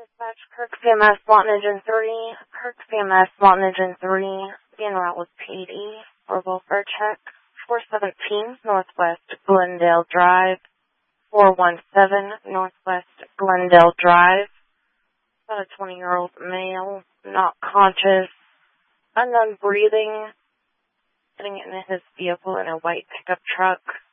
Dispatch, Kirk CMS, Lawton Engine 3. Kirk CMS, Lawton Engine 3. Being route with PD for welfare check. 417 Northwest Glendale Drive. 417 Northwest Glendale Drive. About a 20-year-old male, not conscious, unknown breathing, getting in his vehicle in a white pickup truck.